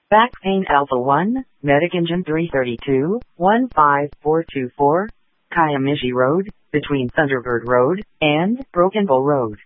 Back pain Alpha 1, Medic Engine 332, 15424, Kiamichi Road, between Thunderbird Road and Broken Bow Road.